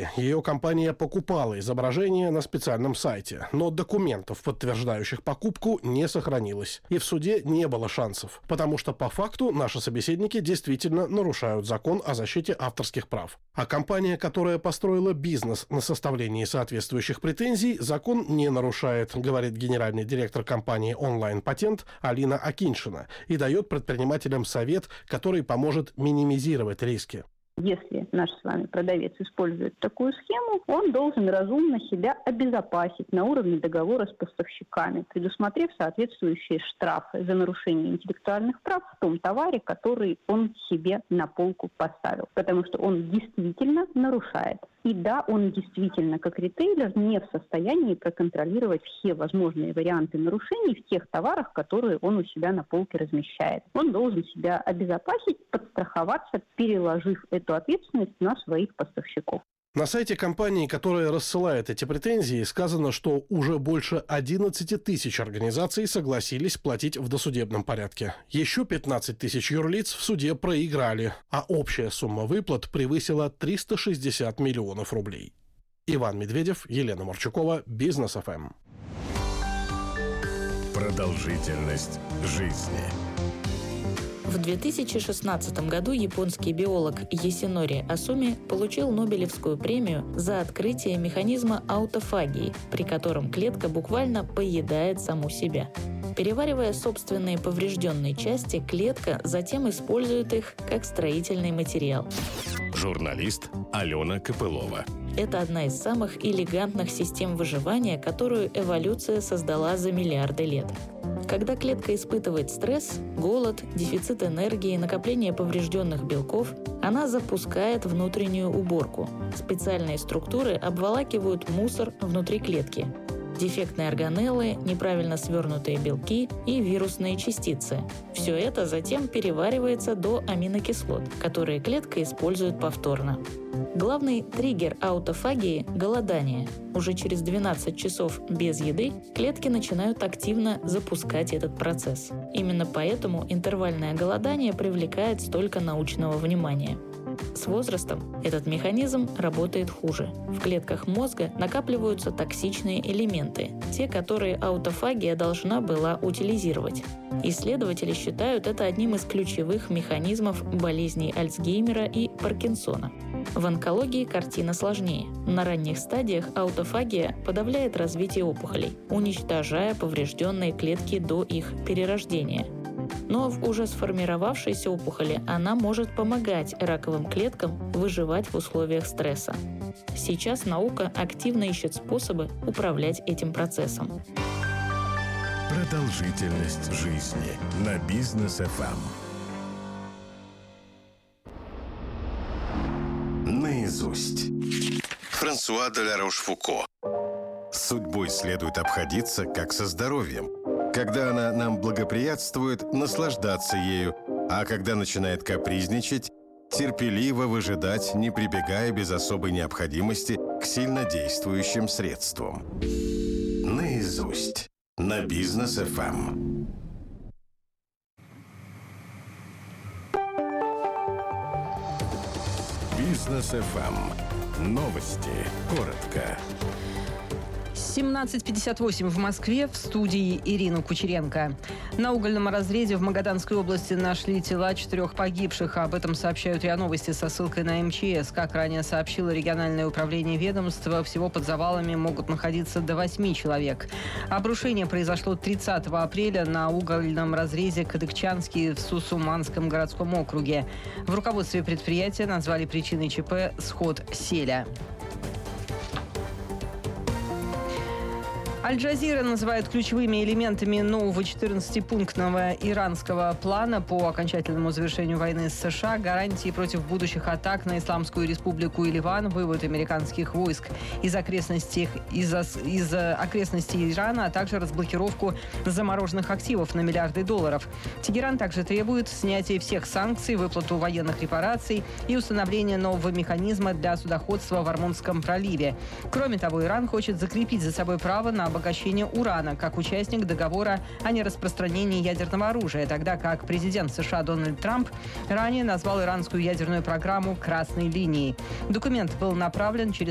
претензии. Ее компания покупала изображение на специальном сайте, но документов, подтверждающих покупку, не сохранилось. И в суде не было шансов, потому что по факту наши собеседники действительно нарушают закон о защите авторских прав. А компания, которая построила бизнес на составлении соответствующих претензий, закон не нарушает, говорит генеральный директор компании «Онлайн-патент» Алина Акиньшина и дает предпринимателям совет, который поможет минимизировать риски. Если наш с вами продавец использует такую схему, он должен разумно себя обезопасить на уровне договора с поставщиками, предусмотрев соответствующие штрафы за нарушение интеллектуальных прав в том товаре, который он себе на полку поставил. Потому что он действительно нарушает. И да, он действительно, как ритейлер, не в состоянии проконтролировать все возможные варианты нарушений в тех товарах, которые он у себя на полке размещает. Он должен себя обезопасить, подстраховаться, переложив эту ответственность на своих поставщиков. На сайте компании, которая рассылает эти претензии, сказано, что уже больше 11 тысяч организаций согласились платить в досудебном порядке. Еще 15 тысяч юрлиц в суде проиграли, а общая сумма выплат превысила 360 миллионов рублей. Иван Медведев, Елена Марчукова, Бизнес ФМ. Продолжительность жизни. В 2016 году японский биолог Ясинори Асуми получил Нобелевскую премию за открытие механизма аутофагии, при котором клетка буквально поедает саму себя. Переваривая собственные поврежденные части, клетка затем использует их как строительный материал. Журналист Алена Копылова. Это одна из самых элегантных систем выживания, которую эволюция создала за миллиарды лет. Когда клетка испытывает стресс, голод, дефицит энергии, накопление поврежденных белков, она запускает внутреннюю уборку. Специальные структуры обволакивают мусор внутри клетки. Дефектные органеллы, неправильно свернутые белки и вирусные частицы. Все это затем переваривается до аминокислот, которые клетка использует повторно. Главный триггер аутофагии – голодание. Уже через 12 часов без еды клетки начинают активно запускать этот процесс. Именно поэтому интервальное голодание привлекает столько научного внимания. С возрастом этот механизм работает хуже. В клетках мозга накапливаются токсичные элементы, те, которые аутофагия должна была утилизировать. Исследователи считают это одним из ключевых механизмов болезней Альцгеймера и Паркинсона. В онкологии картина сложнее. На ранних стадиях аутофагия подавляет развитие опухолей, уничтожая поврежденные клетки до их перерождения. Но в уже сформировавшейся опухоли она может помогать раковым клеткам выживать в условиях стресса. Сейчас наука активно ищет способы управлять этим процессом. Продолжительность жизни на Бизнес ФМ. Наизусть. Франсуа де ла Рошфуко. С судьбой следует обходиться, как со здоровьем. Когда она нам благоприятствует, наслаждаться ею, а когда начинает капризничать, терпеливо выжидать, не прибегая без особой необходимости к сильнодействующим средствам. Наизусть. На Бизнес ФМ. Бизнес ФМ. Новости. Коротко. 17:58 в Москве, в студии Ирина Кучеренко. На угольном разрезе в Магаданской области нашли тела 4 погибших. Об этом сообщают РИА Новости со ссылкой на МЧС. Как ранее сообщило региональное управление ведомства, всего под завалами могут находиться до 8 человек. Обрушение произошло 30 апреля на угольном разрезе Кадыкчанский в Сусуманском городском округе. В руководстве предприятия назвали причиной ЧП сход селя. Аль-Джазира называют ключевыми элементами нового 14-пунктного иранского плана по окончательному завершению войны с США, гарантии против будущих атак на Исламскую Республику и Ливан, вывод американских войск из окрестностей Ирана, а также разблокировку замороженных активов на миллиарды долларов. Тегеран также требует снятия всех санкций, выплату военных репараций и установления нового механизма для судоходства в Ормунском проливе. Кроме того, Иран хочет закрепить за собой право на обогащение урана как участник договора о нераспространении ядерного оружия, тогда как президент США Дональд Трамп ранее назвал иранскую ядерную программу «красной линией». Документ был направлен через